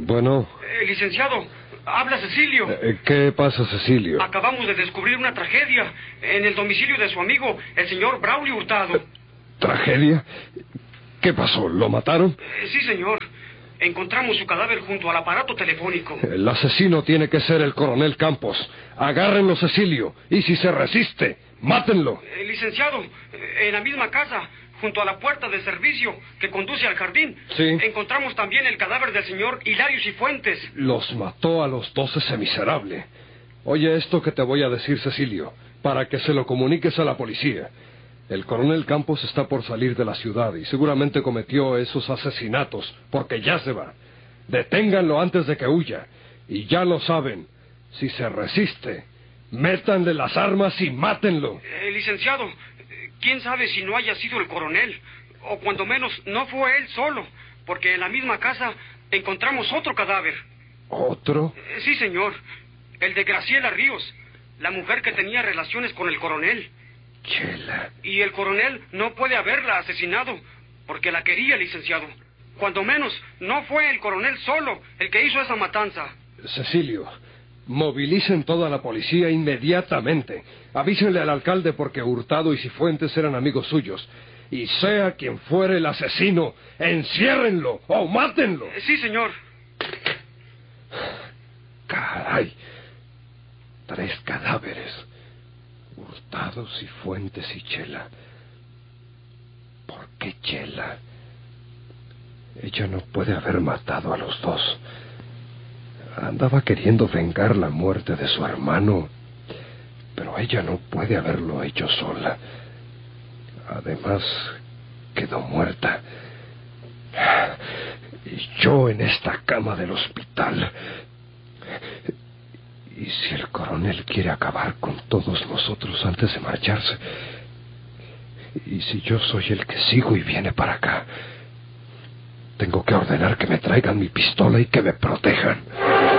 Bueno. Licenciado, habla Cecilio. ¿Qué pasa, Cecilio? Acabamos de descubrir una tragedia en el domicilio de su amigo, el señor Braulio Hurtado. ¿Tragedia? ¿Qué pasó? ¿Lo mataron? Sí, señor. Encontramos su cadáver junto al aparato telefónico. El asesino tiene que ser el coronel Campos. Agárrenlo, Cecilio. Y si se resiste, mátenlo. Licenciado, en la misma casa, junto a la puerta de servicio que conduce al jardín, sí, encontramos también el cadáver del señor Hilario Cifuentes. Los mató a los dos ese miserable. Oye esto que te voy a decir, Cecilio, para que se lo comuniques a la policía. El coronel Campos está por salir de la ciudad y seguramente cometió esos asesinatos porque ya se va. Deténganlo antes de que huya. Y ya lo saben, si se resiste, métanle las armas y mátenlo. Licenciado, quién sabe si no haya sido el coronel, o cuando menos no fue él solo, porque en la misma casa encontramos otro cadáver. ¿Otro? Sí, señor, el de Graciela Ríos, la mujer que tenía relaciones con el coronel. Chela. Y el coronel no puede haberla asesinado, porque la quería, licenciado. Cuando menos, no fue el coronel solo el que hizo esa matanza. Cecilio, movilicen toda la policía inmediatamente. Avísenle al alcalde porque Hurtado y Cifuentes eran amigos suyos. Y sea quien fuere el asesino, enciérrenlo o mátenlo. Sí, señor. Caray. 3 cadáveres. Hurtado, Cifuentes y Chela. ¿Por qué Chela? Ella no puede haber matado a los dos. Andaba queriendo vengar la muerte de su hermano, pero ella no puede haberlo hecho sola. Además, quedó muerta. Y yo en esta cama del hospital. ¿Y si el coronel quiere acabar con todos nosotros antes de marcharse? ¿Y si yo soy el que sigo y viene para acá? Tengo que ordenar que me traigan mi pistola y que me protejan.